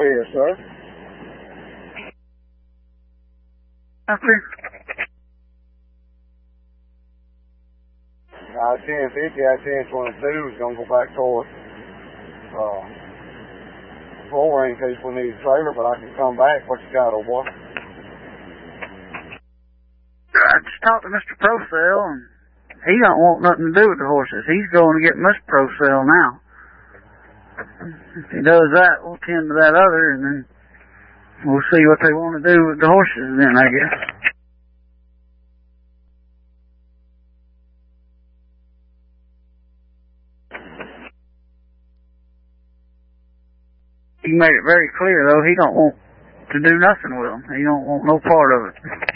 Yes, sir. Okay. I-1050, I-1022 is going to go back towards Florida in case we need a trailer, but I can come back. What you got, old boy? I just talked to Mr. Procell, and he don't want nothing to do with the horses. He's going to get Mr. Procell now. If he does that, we'll tend to that other, and then we'll see what they want to do with the horses then, I guess. He made it very clear, though, he don't want to do nothing with them. He don't want no part of it.